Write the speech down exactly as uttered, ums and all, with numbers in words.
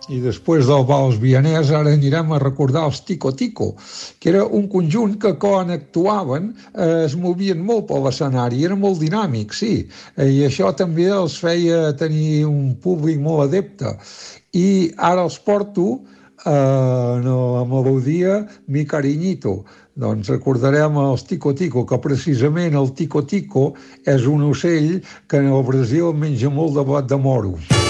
I després del Vals Vienès ara anirem a recordar els Tico Tico, que era un conjunt que quan actuaven eh, es movien molt per l'escenari, era molt dinàmic, sí, eh, i això també els feia tenir un públic molt adepte. I ara els porto eh, la melodia Mi Cariñito. Doncs recordarem els Tico Tico, que precisament el Tico Tico és un ocell que en el Brasil menja molt de blat de moro.